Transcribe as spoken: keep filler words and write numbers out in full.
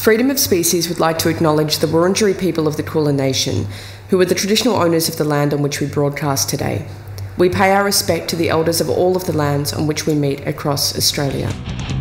Freedom of Species would like to acknowledge the Wurundjeri people of the Kulin Nation, who are the traditional owners of the land on which we broadcast today. We pay our respect to the elders of all of the lands on which we meet across Australia.